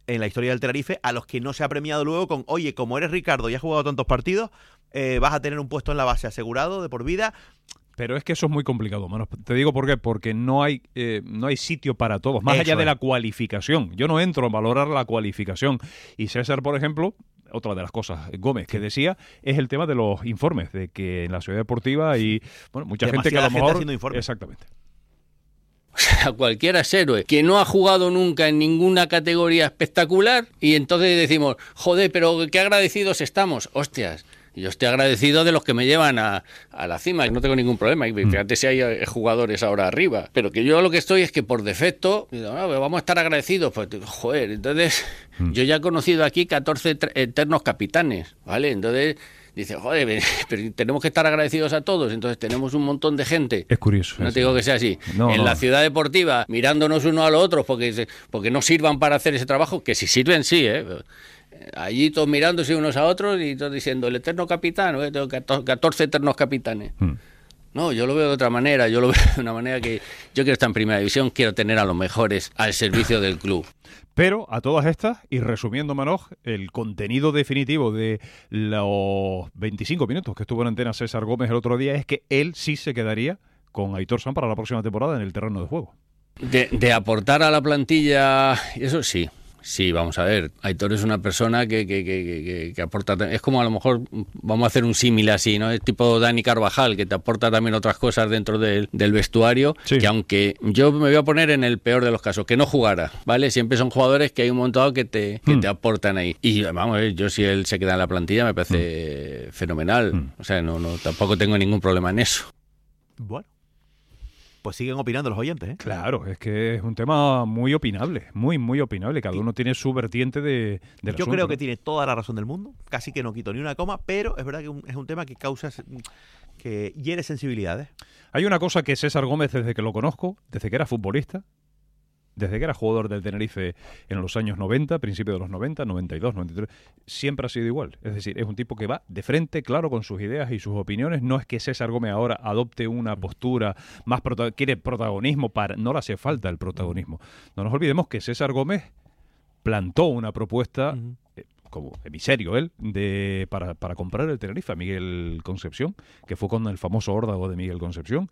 en la historia del Tenerife, a los que no se ha premiado luego con, oye, como eres Ricardo y has jugado tantos partidos, vas a tener un puesto en la base asegurado de por vida. Pero es que eso es muy complicado, Manos. Te digo por qué, porque no hay sitio para todos, más allá de la cualificación. Yo no entro a valorar la cualificación. Y César, por ejemplo, otra de las cosas, Gómez, que decía, es el tema de los informes, de que en la ciudad deportiva hay mucha gente que a lo mejor... haciendo informes. Exactamente. O sea, cualquiera es héroe, que no ha jugado nunca en ninguna categoría espectacular y entonces decimos, joder, pero qué agradecidos estamos. Hostias, yo estoy agradecido de los que me llevan a la cima, no tengo ningún problema. Y fíjate si hay jugadores ahora arriba, pero que yo lo que estoy es que por defecto, vamos a estar agradecidos. Pues, joder, entonces yo ya he conocido aquí 14 eternos capitanes, ¿vale? Entonces... Dice, joder, pero tenemos que estar agradecidos a todos. Entonces tenemos un montón de gente. Es curioso. No te digo que sea así. La ciudad deportiva, mirándonos uno a los otros porque no sirvan para hacer ese trabajo, que si sirven, sí, allí todos mirándose unos a otros y todos diciendo, el eterno capitán, tengo 14 eternos capitanes. No, yo lo veo de otra manera. Yo lo veo de una manera que yo quiero estar en primera división, quiero tener a los mejores al servicio del club. Pero a todas estas, y resumiendo, Manoj, el contenido definitivo de los 25 minutos que estuvo en antena César Gómez el otro día es que él sí se quedaría con Aitor Sanz para la próxima temporada en el terreno de juego. De aportar a la plantilla, eso sí. Sí, vamos a ver, Aitor es una persona que aporta, es como a lo mejor, vamos a hacer un símil así, ¿no? Es tipo Dani Carvajal, que te aporta también otras cosas dentro del vestuario, sí. Que aunque yo me voy a poner en el peor de los casos, que no jugara, ¿vale? Siempre son jugadores que hay un montón que te aportan ahí. Y vamos a ver, yo si él se queda en la plantilla me parece fenomenal, o sea, no tampoco tengo ningún problema en eso. Bueno. Pues siguen opinando los oyentes, ¿eh? Claro, es que es un tema muy opinable, muy opinable. Cada uno tiene su vertiente del asunto. Yo creo que tiene toda la razón del mundo, casi que no quito ni una coma, pero es verdad que es un tema que causa, que hiere sensibilidades. Hay una cosa que César Gómez, desde que lo conozco, desde que era futbolista, desde que era jugador del Tenerife en los años 90, principios de los 90, 92, 93, siempre ha sido igual. Es decir, es un tipo que va de frente, claro, con sus ideas y sus opiniones. No es que César Gómez ahora adopte una postura más quiere protagonismo, no le hace falta el protagonismo. No nos olvidemos que César Gómez plantó una propuesta, como emisario él, para comprar el Tenerife a Miguel Concepción, que fue con el famoso órdago de Miguel Concepción.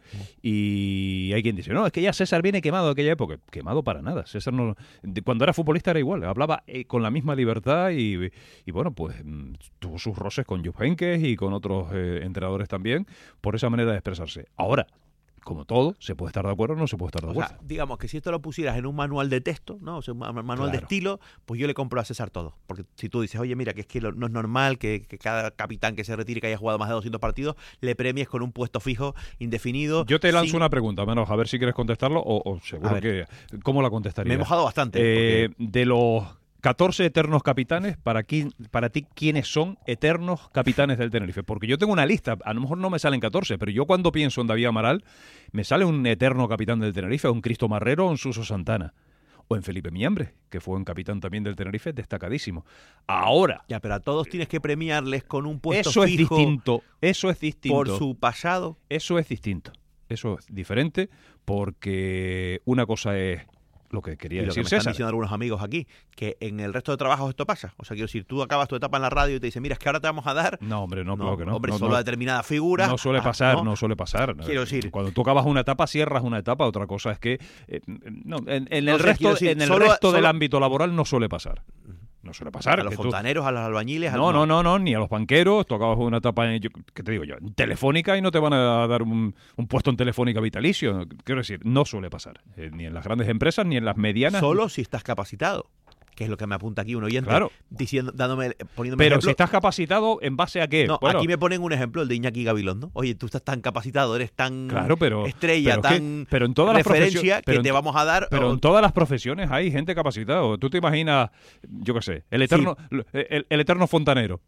Y hay quien dice, no, es que ya César viene quemado de aquella época. Quemado para nada. César cuando era futbolista era igual, hablaba con la misma libertad y bueno, pues tuvo sus roces con Jupp Heynckes y con otros entrenadores también por esa manera de expresarse. Ahora, como todo, se puede estar de acuerdo o no se puede estar de acuerdo. O sea, digamos que si esto lo pusieras en un manual de texto, ¿no? O sea, un manual de estilo, pues yo le compro a César todo. Porque si tú dices, oye, mira, que es que no es normal que cada capitán que se retire, que haya jugado más de 200 partidos, le premies con un puesto fijo, indefinido. Yo te lanzo una pregunta, menos a ver si quieres contestarlo o seguro que... ¿Cómo la contestarías? Me he mojado bastante. De los 14 eternos capitanes, para ti, ¿quiénes son eternos capitanes del Tenerife? Porque yo tengo una lista, a lo mejor no me salen 14, pero yo cuando pienso en David Amaral, me sale un eterno capitán del Tenerife, un Cristo Marrero o un Suso Santana. O en Felipe Miambre, que fue un capitán también del Tenerife, destacadísimo. Ahora... Ya, pero a todos tienes que premiarles con un puesto fijo. Eso es distinto. Por su pasado. Eso es distinto. Eso es diferente porque una cosa es... Lo que quería decir César. Están diciendo algunos amigos aquí, que en el resto de trabajos esto pasa. O sea, quiero decir, tú acabas tu etapa en la radio y te dicen, mira, es que ahora te vamos a dar... No, hombre, no, claro que no. Hombre, solo a determinadas figuras... No suele pasar, no suele pasar. Quiero decir... Cuando tú acabas una etapa, cierras una etapa. Otra cosa es que... en el resto del ámbito laboral no suele pasar. No suele pasar. A los fontaneros, a los albañiles... No, ni a los banqueros. Tú acabas una etapa ¿qué te digo yo? En Telefónica y no te van a dar un puesto en Telefónica vitalicio. Quiero decir, no suele pasar. Ni en las grandes empresas, ni en las medianas. Solo si estás capacitado. Que es lo que me apunta aquí un oyente, claro. Poniéndome pero ejemplo. Si estás capacitado, ¿en base a qué? No, aquí me ponen un ejemplo, el de Iñaki Gabilondo. Oye, tú estás tan capacitado, eres tan estrella, pero en todas referencia las que te vamos a dar... Pero en todas las profesiones hay gente capacitada. Tú te imaginas, yo qué sé, el eterno fontanero.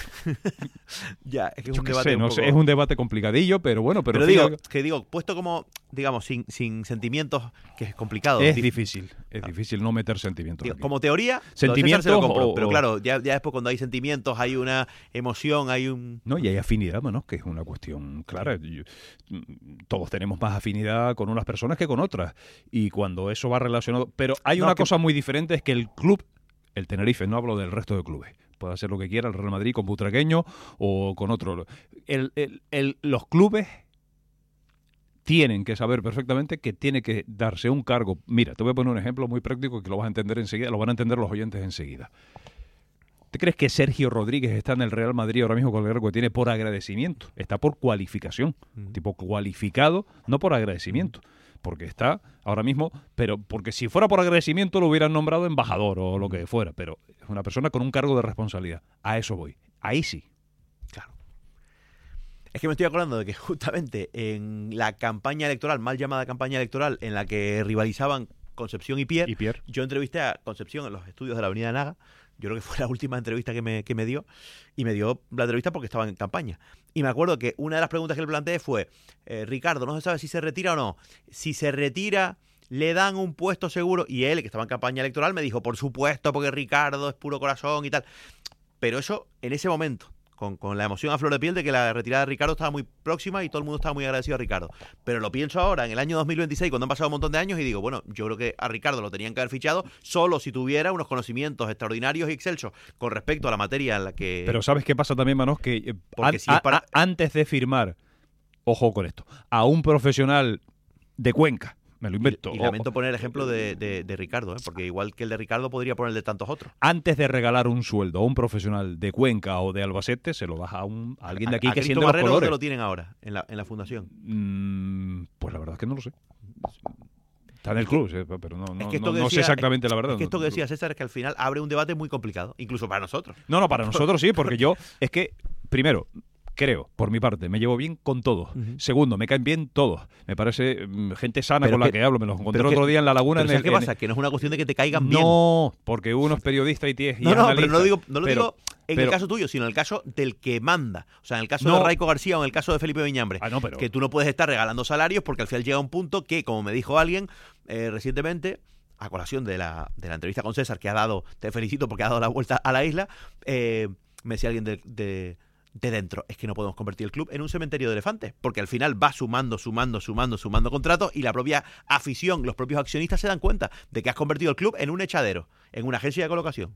Ya, es que es un debate es un debate complicadillo, pero bueno, pero digo, puesto como, digamos, sin sentimientos, que es complicado. Es difícil no meter sentimientos. Digo, como teoría, sentimientos lo compro, pero claro, ya después cuando hay sentimientos, hay una emoción, hay un... No, y hay afinidad, ¿no? Que es una cuestión clara. Todos tenemos más afinidad con unas personas que con otras, y cuando eso va relacionado... Pero hay una cosa muy diferente, es que el club el Tenerife, no hablo del resto de clubes. Puede hacer lo que quiera el Real Madrid con Butragueño o con otro. Los clubes tienen que saber perfectamente que tiene que darse un cargo. Mira, te voy a poner un ejemplo muy práctico que lo vas a entender enseguida, lo van a entender los oyentes enseguida. ¿Te crees que Sergio Rodríguez está en el Real Madrid ahora mismo con el cargo que tiene por agradecimiento? Está por cualificación, tipo cualificado, no por agradecimiento. Porque está ahora mismo, pero porque si fuera por agradecimiento lo hubieran nombrado embajador o lo que fuera, pero es una persona con un cargo de responsabilidad. A eso voy. Ahí sí. Claro. Es que me estoy acordando de que justamente en la campaña electoral, mal llamada campaña electoral, en la que rivalizaban Concepción y Pierre, yo entrevisté a Concepción en los estudios de la Avenida Naga. Yo creo que fue la última entrevista que me dio, y me dio la entrevista porque estaba en campaña. Y me acuerdo que una de las preguntas que le planteé fue, Ricardo, no se sabe si se retira o no. Si se retira, ¿le dan un puesto seguro? Y él, que estaba en campaña electoral, me dijo, por supuesto, porque Ricardo es puro corazón y tal. Pero eso, en ese momento, con la emoción a flor de piel de que la retirada de Ricardo estaba muy próxima y todo el mundo estaba muy agradecido a Ricardo. Pero lo pienso ahora, en el año 2026, cuando han pasado un montón de años, y digo, bueno, yo creo que a Ricardo lo tenían que haber fichado solo si tuviera unos conocimientos extraordinarios y excelsos con respecto a la materia en la que... Pero ¿sabes qué pasa también, Manos? Que antes de firmar, ojo con esto, a un profesional de Cuenca, me lo invento. Y lamento poner el ejemplo de Ricardo, porque igual que el de Ricardo podría poner el de tantos otros. Antes de regalar un sueldo a un profesional de Cuenca o de Albacete, se lo das a alguien de aquí que siente los colores. ¿Dónde lo tienen ahora? ¿En la fundación? Pues la verdad es que no lo sé. Está en el club, pero no sé exactamente la verdad. Es que esto que decía César es que al final abre un debate muy complicado, incluso para nosotros. No, para nosotros sí, porque es que, primero, creo, por mi parte, me llevo bien con todos. Segundo, me caen bien todos. Me parece gente sana pero con la que hablo. Me los encontré otro día en la laguna. ¿Qué pasa? Que no es una cuestión de que te caigan bien. No, porque uno es periodista y analista. Pero no lo digo en el caso tuyo, sino en el caso del que manda. O sea, en el caso de Raico García o en el caso de Felipe Viñambre. Que tú no puedes estar regalando salarios porque al final llega un punto que, como me dijo alguien recientemente, a colación de la entrevista con César, que ha dado, te felicito porque ha dado la vuelta a la isla, me decía alguien de dentro, es que no podemos convertir el club en un cementerio de elefantes, porque al final va sumando contratos y la propia afición, los propios accionistas se dan cuenta de que has convertido el club en un echadero, en una agencia de colocación.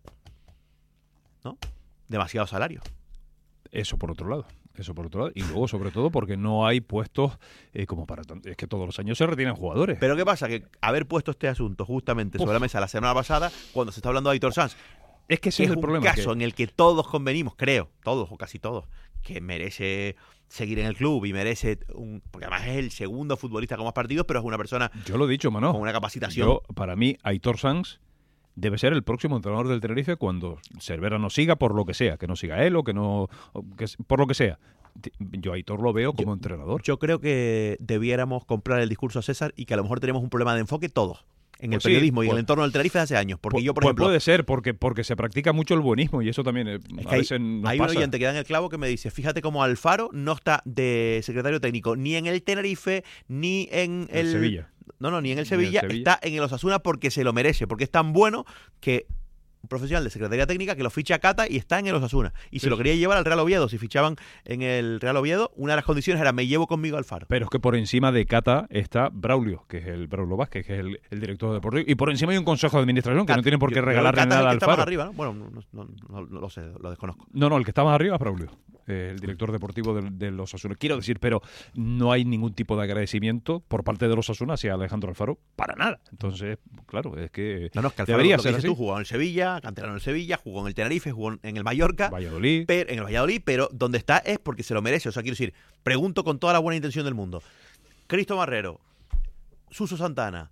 ¿No? Demasiado salario. Eso por otro lado. Y luego, sobre todo, porque no hay puestos como para... Es que todos los años se retiran jugadores. Pero ¿qué pasa? Que haber puesto este asunto justamente sobre la mesa la semana pasada, cuando se está hablando de Aitor Sanz, es que ese es el problema. Es un caso en el que todos convenimos, creo, todos o casi todos, que merece seguir en el club y merece porque además es el segundo futbolista con más partidos, pero es una persona... Yo lo he dicho, Manó. Con una capacitación... Para mí, Aitor Sanz debe ser el próximo entrenador del Tenerife cuando Cervera no siga, por lo que sea, que no siga él o que no... por lo que sea. Yo a Aitor lo veo como entrenador. Yo creo que debiéramos comprar el discurso a César y que a lo mejor tenemos un problema de enfoque todos. En el periodismo y en el entorno del Tenerife hace años. Porque yo, por ejemplo... Puede ser, porque se practica mucho el buenismo y eso también a veces nos hay pasa. Un oyente que da en el clavo que me dice, fíjate cómo Alfaro no está de secretario técnico ni en el Tenerife, ni en el Sevilla. No, ni en el Sevilla, está en el Osasuna porque se lo merece, porque es tan bueno que un profesional de Secretaría Técnica que lo ficha a Cata y está en el Osasuna. Y se lo quería llevar al Real Oviedo. Si fichaban en el Real Oviedo, una de las condiciones era me llevo conmigo a Alfaro. Pero es que por encima de Cata está Braulio, que es el Braulio Vázquez, que es el director deportivo. Y por encima hay un consejo de administración que no tiene por qué regalarle nada a Alfaro. Está más arriba, ¿no? Bueno, no lo sé, lo desconozco. No, el que está más arriba es Braulio, el director deportivo de los Osasuna. Quiero decir, pero no hay ningún tipo de agradecimiento por parte de los Osasuna hacia Alejandro Alfaro, para nada. Entonces, claro, es que es que Alfaro, debería ser así. Tú jugó en el Sevilla, canterano en el Sevilla, jugó en el Tenerife, jugó en el Mallorca, en el Valladolid, pero donde está es porque se lo merece. O sea, quiero decir, pregunto con toda la buena intención del mundo. Cristo Marrero, Suso Santana,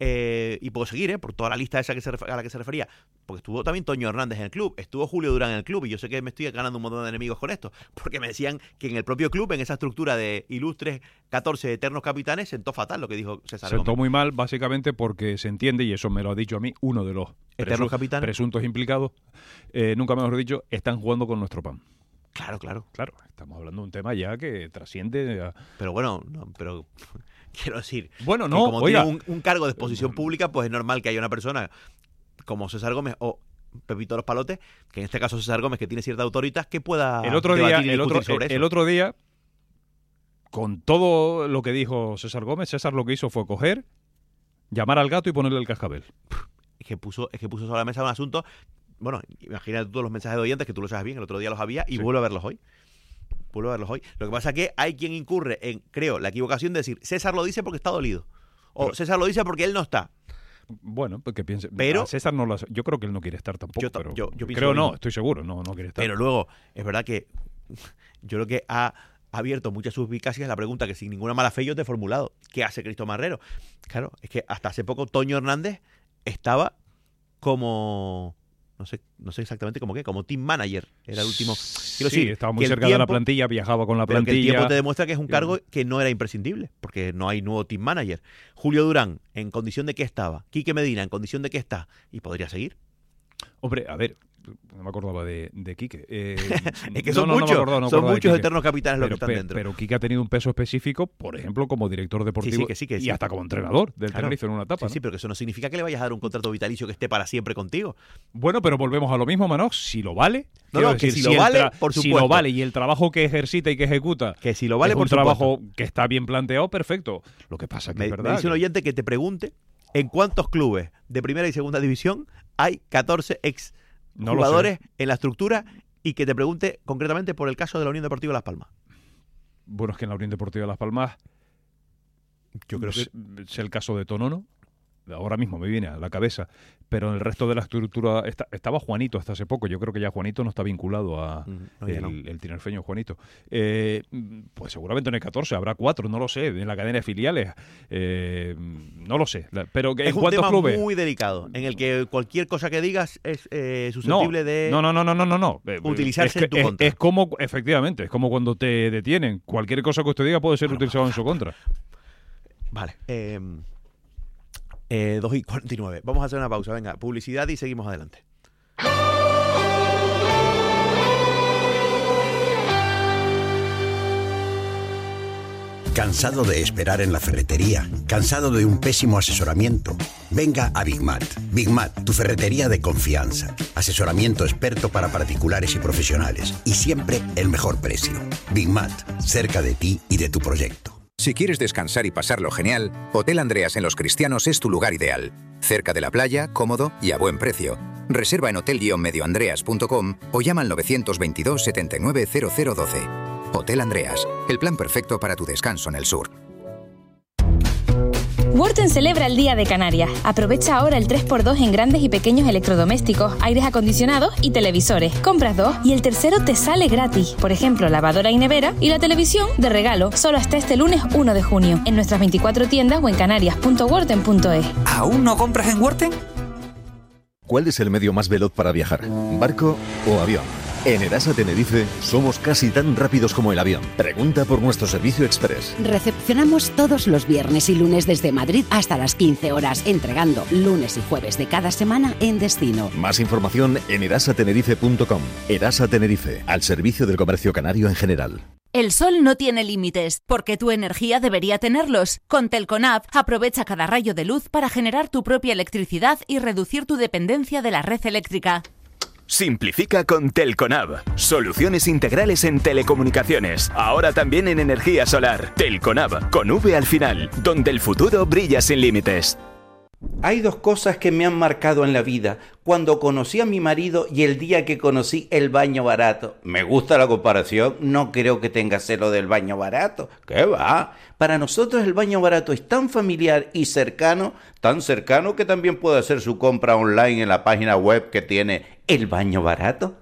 y puedo seguir, por toda la lista esa a la que se refería, porque estuvo también Toño Hernández en el club, estuvo Julio Durán en el club, y yo sé que me estoy ganando un montón de enemigos con esto, porque me decían que en el propio club, en esa estructura de ilustres 14 eternos capitanes, sentó fatal lo que dijo César Gómez. Sentó muy mal, básicamente porque se entiende, y eso me lo ha dicho a mí, uno de los eternos capitanes presuntos implicados, nunca mejor dicho, están jugando con nuestro pan. Claro. Estamos hablando de un tema ya que trasciende Pero bueno, pero quiero decir, bueno, como tiene un cargo de exposición pública, pues es normal que haya una persona como César Gómez o Pepito Los Palotes, que en este caso César Gómez, que tiene cierta autoridad, que pueda el otro día, con todo lo que dijo César Gómez, César lo que hizo fue llamar al gato y ponerle el cascabel. Es que puso sobre la mesa un asunto Bueno, imagínate todos los mensajes de oyentes que tú lo sabes bien, el otro día los había y vuelvo a verlos hoy. Lo que pasa es que hay quien incurre en, creo, la equivocación de decir César lo dice porque está dolido. O César lo dice porque él no está. Bueno, pues que piense. Pero César yo creo que él no quiere estar tampoco. Yo creo no, estoy seguro, no quiere estar. Pero luego, es verdad que yo creo que ha abierto muchas suspicacias la pregunta que sin ninguna mala fe yo te he formulado. ¿Qué hace Cristo Marrero? Claro, es que hasta hace poco Toño Hernández estaba como... No sé exactamente como team manager. Era el último. Quiero decir, estaba muy cerca de la plantilla, viajaba con la plantilla. Pero que el tiempo te demuestra que es un cargo que no era imprescindible, porque no hay nuevo team manager. Julio Durán, ¿en condición de qué estaba? Quique Medina, ¿en condición de qué está? Y podría seguir. Hombre, a ver, no me acordaba de Quique. Es que son muchos eternos capitanes los que están dentro. Pero Quique ha tenido un peso específico, por ejemplo, como director deportivo y hasta como entrenador del Tenerife en una etapa. Sí, pero que eso no significa que le vayas a dar un contrato vitalicio que esté para siempre contigo. Bueno, pero volvemos a lo mismo, Manox. Si lo vale... si lo vale, por supuesto. Si lo vale y el trabajo que ejercita y que ejecuta que si lo vale, es un trabajo que está bien planteado, perfecto. Lo que pasa es que es verdad. Me dice un oyente que te pregunte en cuántos clubes de primera y segunda división hay 14 jugadores en la estructura y que te pregunte concretamente por el caso de la Unión Deportiva Las Palmas. Bueno, es que en la Unión Deportiva Las Palmas yo creo que es el caso de Tonono. Ahora mismo me viene a la cabeza, pero en el resto de la estructura estaba Juanito hasta hace poco. Yo creo que ya Juanito no está vinculado a el tinerfeño Juanito. Pues seguramente no hay 14, habrá 4, no lo sé, en la cadena de filiales. No lo sé. Pero es ¿en un cuántos tema clubes? Muy delicado, en el que cualquier cosa que digas es susceptible de utilizarse en tu contra. Es como, efectivamente, es como cuando te detienen. Cualquier cosa que usted diga puede ser utilizado en su contra. Vale. 2:49. Vamos a hacer una pausa. Venga, publicidad y seguimos adelante. ¿Cansado de esperar en la ferretería? ¿Cansado de un pésimo asesoramiento? Venga a Big Mat. Big Mat, tu ferretería de confianza. Asesoramiento experto para particulares y profesionales. Y siempre el mejor precio. Big Mat, cerca de ti y de tu proyecto. Si quieres descansar y pasarlo genial, Hotel Andreas en Los Cristianos es tu lugar ideal. Cerca de la playa, cómodo y a buen precio. Reserva en hotel-medioandreas.com o llama al 922 79 0012. Hotel Andreas, el plan perfecto para tu descanso en el sur. Worten celebra el Día de Canarias. Aprovecha ahora el 3x2 en grandes y pequeños electrodomésticos, aires acondicionados y televisores. Compras 2 y el tercero te sale gratis. Por ejemplo, lavadora y nevera y la televisión de regalo, solo hasta este lunes 1 de junio. En nuestras 24 tiendas o en canarias.worten.es. ¿Aún no compras en Worten? ¿Cuál es el medio más veloz para viajar? ¿Barco o avión? En Erasa Tenerife somos casi tan rápidos como el avión. Pregunta por nuestro servicio express. Recepcionamos todos los viernes y lunes desde Madrid hasta las 15 horas, entregando lunes y jueves de cada semana en destino. Más información en erasatenerife.com. Erasa Tenerife, al servicio del comercio canario en general. El sol no tiene límites, porque tu energía debería tenerlos. Con Telconab, aprovecha cada rayo de luz para generar tu propia electricidad y reducir tu dependencia de la red eléctrica. Simplifica con Telconab. Soluciones integrales en telecomunicaciones. Ahora también en energía solar. Telconab, con V al final, donde el futuro brilla sin límites. Hay dos cosas que me han marcado en la vida: cuando conocí a mi marido y el día que conocí el baño barato. Me gusta la comparación, no creo que tenga celo del baño barato. ¿Qué va? Para nosotros el baño barato es tan familiar y cercano, tan cercano que también puede hacer su compra online en la página web que tiene el baño barato.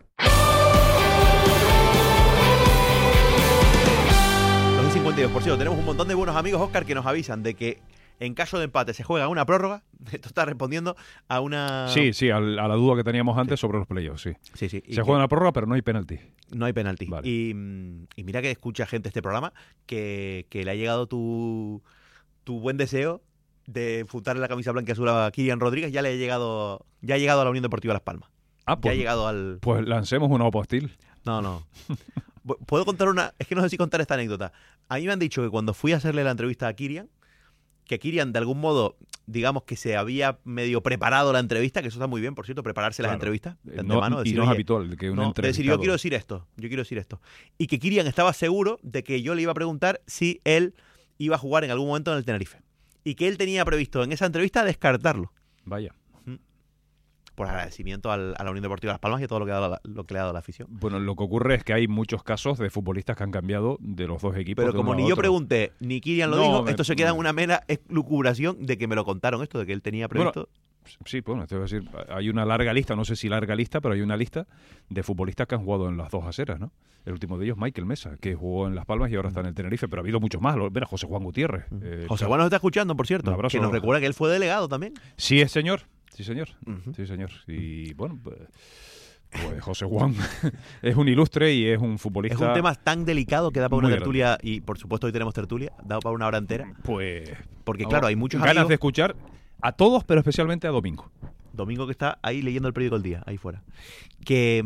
2:52. Por cierto, tenemos un montón de buenos amigos, Óscar, que nos avisan de que en caso de empate se juega una prórroga. Esto está respondiendo a una... Sí, a la duda que teníamos antes sobre los playoffs, sí. Se juega una prórroga, pero no hay penalti. No hay penalti. Vale. Y mira que escucha gente este programa que le ha llegado tu buen deseo de futarle la camisa blanca y azul a Kirian Rodríguez. Ya ha llegado a la Unión Deportiva Las Palmas. Pues, ya ha llegado al... Pues lancemos una postil. No. Puedo contar una... Es que no sé si contar esta anécdota. A mí me han dicho que cuando fui a hacerle la entrevista a Kirian, que Kirian de algún modo, digamos que se había medio preparado la entrevista, que eso está muy bien, por cierto, prepararse las entrevistas de antemano. Decir, y no es habitual que un entrevistado... decir, yo quiero decir esto. Y que Kirian estaba seguro de que yo le iba a preguntar si él iba a jugar en algún momento en el Tenerife. Y que él tenía previsto en esa entrevista descartarlo. Vaya. por agradecimiento a la Unión Deportiva Las Palmas y a todo lo que le ha dado la afición. Bueno, lo que ocurre es que hay muchos casos de futbolistas que han cambiado de los dos equipos. Pero como ni yo pregunté, ni Kirian lo dijo, esto se queda en una mera lucubración de que me lo contaron esto, de que él tenía previsto... Sí, bueno, te voy a decir, hay una larga lista, no sé si larga lista, pero hay una lista de futbolistas que han jugado en las dos aceras, ¿no? El último de ellos, Michael Mesa, que jugó en Las Palmas y ahora está en el Tenerife, pero ha habido muchos más. Mira, José Juan Gutiérrez. José Juan nos está escuchando, por cierto, que nos recuerda que él fue delegado también. Sí, señor. Sí, señor. Sí, señor. Y bueno, pues José Juan es un ilustre y es un futbolista. Es un tema tan delicado que da para una tertulia, y por supuesto hoy tenemos tertulia, da para una hora entera. Pues... Porque claro, hay muchos ganas amigos de escuchar a todos, pero especialmente a Domingo. Domingo, que está ahí leyendo el periódico El Día, ahí fuera. Que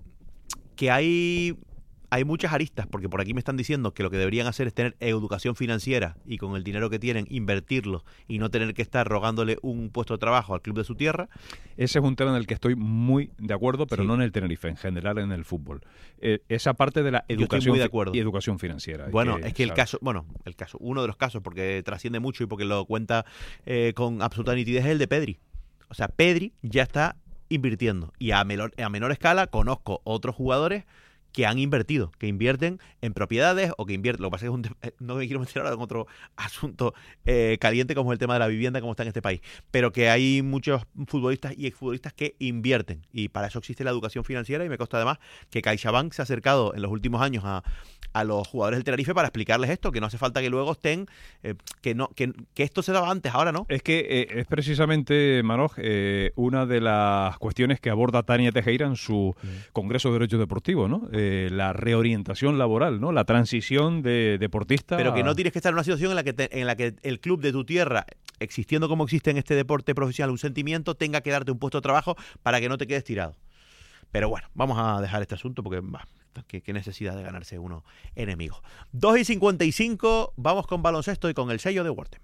hay muchas aristas, porque por aquí me están diciendo que lo que deberían hacer es tener educación financiera y con el dinero que tienen invertirlo y no tener que estar rogándole un puesto de trabajo al club de su tierra. Ese es un tema en el que estoy muy de acuerdo, pero no en el Tenerife, en general en el fútbol. Esa parte de la educación y educación financiera. Bueno, es que uno de los casos, porque trasciende mucho y porque lo cuenta con absoluta nitidez, es el de Pedri. O sea, Pedri ya está invirtiendo y a menor escala conozco otros jugadores que han invertido, que invierten en propiedades o que invierten. Lo que pasa es que no me quiero meter ahora en otro asunto caliente como es el tema de la vivienda, como está en este país, pero que hay muchos futbolistas y exfutbolistas que invierten y para eso existe la educación financiera y me consta además que CaixaBank se ha acercado en los últimos años a los jugadores del Tenerife para explicarles esto, que no hace falta que luego estén, que esto se daba antes, ahora no. Es que es precisamente, Manoj, una de las cuestiones que aborda Tania Tejera en su Congreso de Derecho Deportivo, ¿no? La reorientación laboral, ¿no? La transición de deportista. Pero que no tienes que estar en una situación en la que el club de tu tierra, existiendo como existe en este deporte profesional un sentimiento, tenga que darte un puesto de trabajo para que no te quedes tirado. Pero bueno, vamos a dejar este asunto porque qué necesidad de ganarse uno enemigo. 2:55, vamos con baloncesto y con el sello de Worten.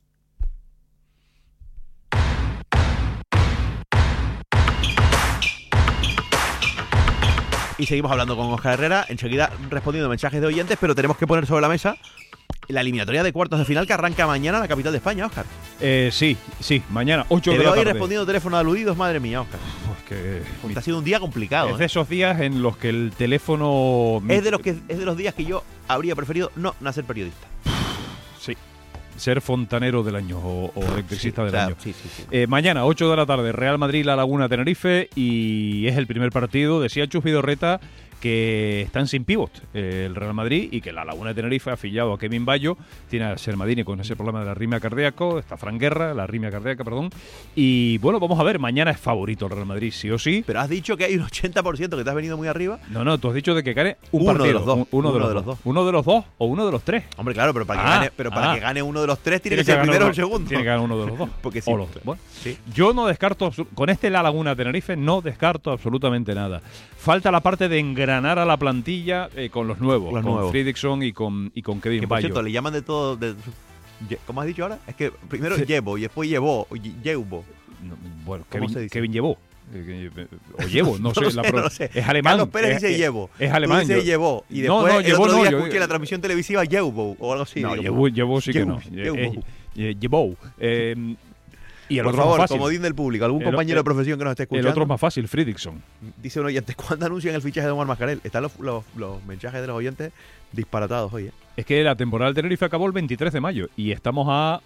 Y seguimos hablando con Óscar Herrera, enseguida respondiendo mensajes de oyentes, pero tenemos que poner sobre la mesa la eliminatoria de cuartos de final que arranca mañana en la capital de España, Óscar. Sí, mañana, 8 de la tarde. Te veo ahí respondiendo teléfono de aludidos, madre mía, Óscar. Pues ha sido un día complicado. Es de esos días en los que el teléfono... Es de los días que yo habría preferido no nacer periodista. Sí. Ser fontanero del año o electricista del año. Sí. Mañana, 8 de la tarde, Real Madrid, La Laguna, Tenerife, y es el primer partido. Decía Chus Vidorreta que están sin pívot el Real Madrid y que La Laguna de Tenerife ha afiliado a Kevin Bayo, tiene a Sermadini con ese problema de la arritmia cardíaca, está Fran Guerra, la arritmia cardíaca, perdón, y bueno, vamos a ver, mañana es favorito el Real Madrid, sí o sí. Pero has dicho que hay un 80% que te has venido muy arriba. No, tú has dicho de que gane uno de los dos. Uno de los dos. ¿Uno de los dos o uno de los tres? Hombre, claro, pero para que gane uno de los tres tiene que ser primero o el segundo. Tiene que ganar uno de los dos. Porque sí. O los tres. Bueno, sí. Yo no descarto, con este La Laguna Tenerife no descarto absolutamente nada. Falta la parte de engranar a la plantilla con los nuevos, con Fredrickson y con Kevin Bayo. Por cierto, le llaman de todo. ¿Cómo has dicho ahora? Es que primero llevo y después llevó. Bueno, Kevin llevó. O llevo, no sé. No sé. Es alemán. Carlos Pérez dice llevo. Es alemán. Tú dices llevó. Y después el otro día escuché la transmisión televisiva llevo o algo así. No, llevo sí que no. Llevo. Y el por otro favor, más fácil. comodín del público, algún compañero de profesión que nos esté escuchando. El otro es más fácil, Fredrickson. Dice un oyente, ¿cuándo anuncian el fichaje de Omar Mascarell? Están los mensajes de los oyentes disparatados hoy, ¿eh? Es que la temporada del Tenerife acabó el 23 de mayo y estamos a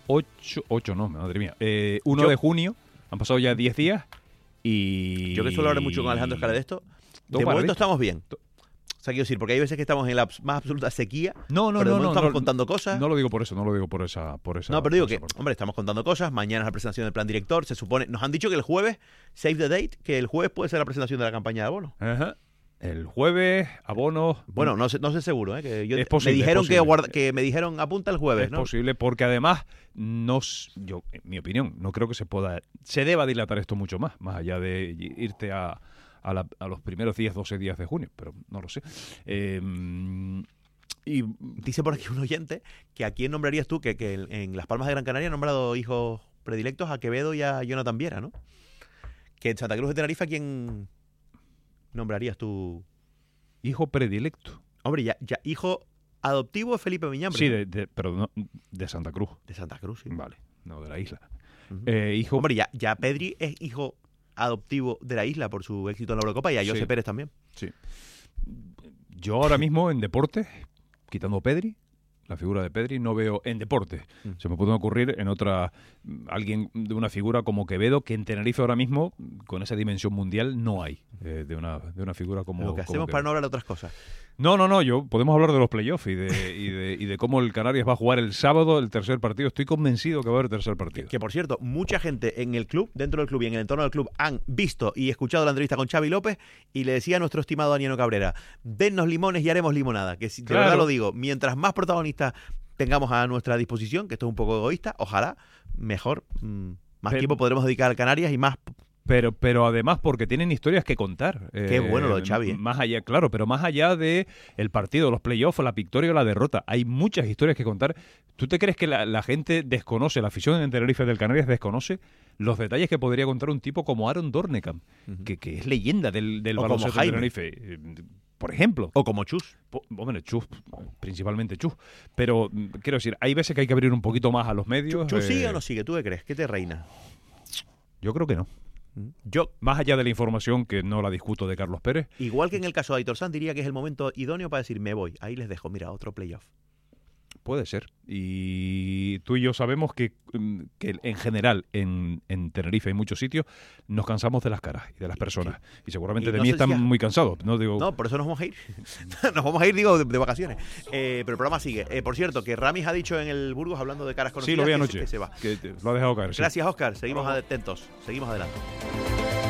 1 de junio, han pasado ya 10 días y... Yo que suelo hablar mucho con Alejandro Escala de esto, de momento estamos bien. O sea, quiero decir, porque hay veces que estamos en la más absoluta sequía. No, estamos contando cosas. No lo digo por eso, no lo digo por esa. No, pero digo que, hombre, estamos contando cosas. Mañana es la presentación del plan director. Se supone, nos han dicho que el jueves, save the date, que el jueves puede ser la presentación de la campaña de abonos. Ajá. El jueves, abonos. Bueno, no sé seguro, ¿eh? Que es posible, me dijeron apunta el jueves, es ¿no? Es posible, porque además, yo, en mi opinión, no creo que se deba dilatar esto mucho más allá de irte a los primeros 12 días de junio, pero no lo sé. Y dice por aquí un oyente que a quién nombrarías tú, que en Las Palmas de Gran Canaria han nombrado hijos predilectos a Quevedo y a Jonathan Viera, ¿no? Que en Santa Cruz de Tenerife, ¿a quién nombrarías tú? Hijo predilecto. Hombre, ya hijo adoptivo es Felipe Miñambre. Sí, pero no, de Santa Cruz. De Santa Cruz, sí. Vale, no de la isla. Hombre, ya Pedri es hijo adoptivo de la isla por su éxito en la Eurocopa, y a José Pérez también. Sí. Yo ahora mismo en deportes, quitando Pedri, la figura de Pedri, no veo en deportes. Se me puede ocurrir en otra, alguien de una figura como Quevedo, que en Tenerife ahora mismo, con esa dimensión mundial, no hay de una figura como lo que hacemos para no hablar de otras cosas. No, podemos hablar de los playoffs y de cómo el Canarias va a jugar el sábado el tercer partido. Estoy convencido que va a haber tercer partido. Que por cierto, mucha gente en el club, dentro del club y en el entorno del club, han visto y escuchado la entrevista con Xavi López, y le decía a nuestro estimado Daniel Cabrera: dennos limones y haremos limonada. Que si, de verdad lo digo, mientras más protagonistas tengamos a nuestra disposición, que esto es un poco egoísta, ojalá mejor, más tiempo podremos dedicar al Canarias y más. Pero además porque tienen historias que contar. Qué bueno lo de Xavi. Más allá, claro, pero más allá de el partido, los playoffs, la victoria o la derrota, hay muchas historias que contar. ¿Tú te crees que la gente desconoce, la afición en Tenerife del Canarias desconoce los detalles que podría contar un tipo como Aaron Dornekam, que es leyenda del baloncesto de Tenerife? Por ejemplo. O como Chus. Hombre, Chus, principalmente Chus. Pero quiero decir, hay veces que hay que abrir un poquito más a los medios. ¿Chus sigue o no sigue? ¿Tú qué crees? ¿Qué te reina? Yo creo que no. Yo, más allá de la información, que no la discuto, de Carlos Pérez. Igual que en el caso de Aitor Sanz, diría que es el momento idóneo para decir: me voy. Ahí les dejo, mira, otro playoff. Puede ser. Y tú y yo sabemos que en general en Tenerife hay muchos sitios, nos cansamos de las caras y de las personas. Y seguramente de mí están muy cansados. No, por eso nos vamos a ir. Nos vamos a ir, digo, de vacaciones. Pero el programa sigue. Por cierto, que Ramis ha dicho en el Burgos, hablando de caras conocidas, sí, lo vi anoche, que se va. Que lo ha dejado caer. Gracias, Óscar. Seguimos atentos. Seguimos adelante.